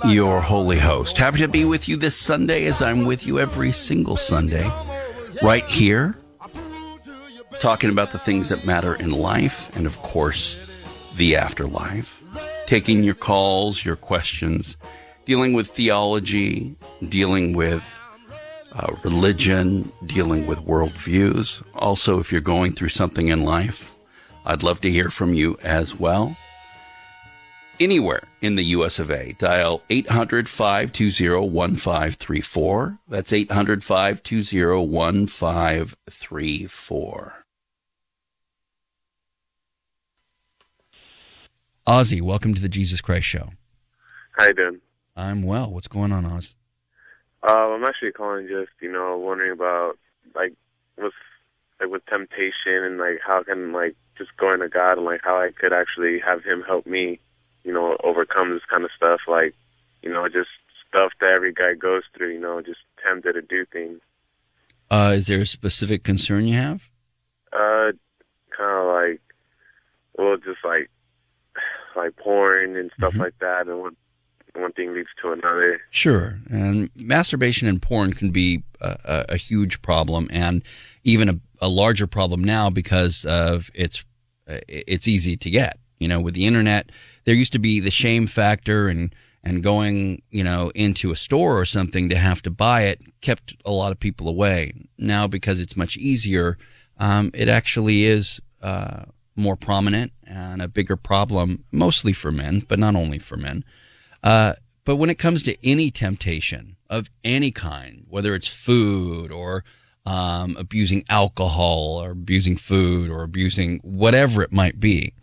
your holy host. Happy to be with you this Sunday, as I'm with you every single Sunday, right here, talking about the things that matter in life and, of course, the afterlife. Taking your calls, your questions, dealing with theology, dealing with religion, dealing with worldviews. Also, if you're going through something in life, I'd love to hear from you as well. Anywhere in the U.S. of A, dial 800-520-1534. That's 800-520-1534. Ozzy, welcome to the Jesus Christ Show. How you doing? I'm well. What's going on, Oz? I'm actually calling just, wondering about, with temptation and, how can, just going to God and, how I could actually have Him help me, overcome this kind of stuff, just stuff that every guy goes through, just tempted to do things. Is there a specific concern you have? Kind of just porn and stuff like that, and one thing leads to another. Sure. And masturbation and porn can be a huge problem, and even a larger problem now because of it's easy to get. With the internet, there used to be the shame factor and going, into a store or something to have to buy it kept a lot of people away. Now, because it's much easier, it actually is more prominent and a bigger problem, mostly for men, but not only for men. But when it comes to any temptation of any kind, whether it's food or abusing alcohol or abusing food or abusing whatever it might be,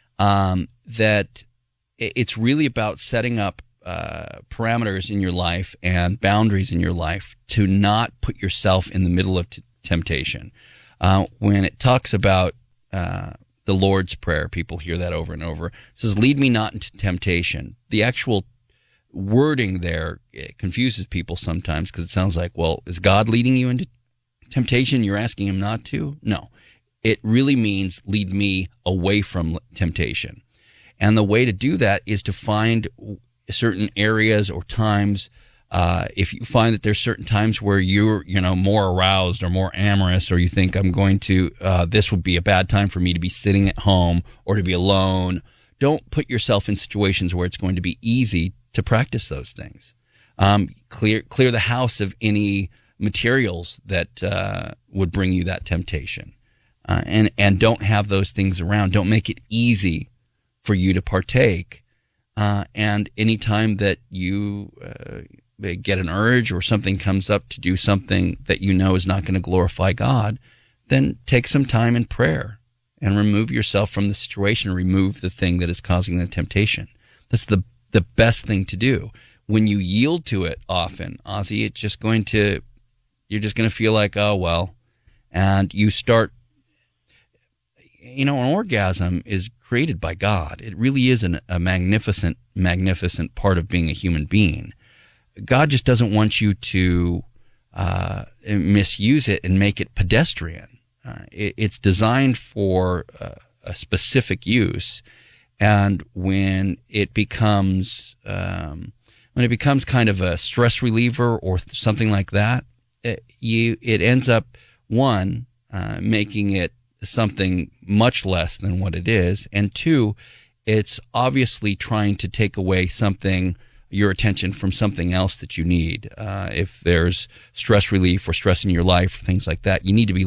that it's really about setting up parameters in your life and boundaries in your life to not put yourself in the middle of temptation. When it talks about the Lord's Prayer, people hear that over and over. It says, "Lead me not into temptation." The actual wording there confuses people sometimes because it sounds like, well, is God leading you into temptation? You're asking Him not to? No. It really means lead me away from temptation. And the way to do that is to find certain areas or times. If you find that there's certain times where you're, more aroused or more amorous, or you think I'm going to, this would be a bad time for me to be sitting at home or to be alone, don't put yourself in situations where it's going to be easy to practice those things. Clear the house of any materials that would bring you that temptation, and don't have those things around. Don't make it easy for you to partake. And any time that you get an urge or something comes up to do something that is not going to glorify God, then take some time in prayer and remove yourself from the situation. Remove the thing that is causing the temptation. That's the best thing to do. When you yield to it often, Ozzy, you're just going to feel like, oh, well, and you start, an orgasm is created by God. It really is a magnificent, magnificent part of being a human being. God just doesn't want you to misuse it and make it pedestrian. It's designed for a specific use, and when it becomes kind of a stress reliever or something like that, it ends up making it something much less than what it is, and two, it's obviously trying to take away your attention from something else that you need. If there's stress relief or stress in your life, things like that, you need to be